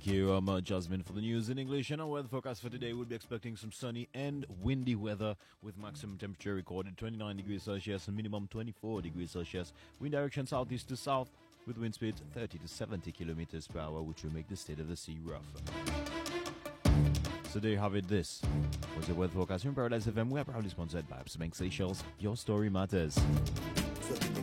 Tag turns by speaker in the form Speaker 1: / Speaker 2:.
Speaker 1: Thank you, Jasmine, for the news in English. And our weather forecast for today, we'll be expecting some sunny and windy weather with maximum temperature recorded 29 degrees Celsius and minimum 24 degrees Celsius. Wind direction southeast to south with wind speeds 30 to 70 kilometers per hour, which will make the state of the sea rough. So there you have it. This was the weather forecast from Paradise FM. We are proudly sponsored by Absa Bank Seychelles. Your story matters.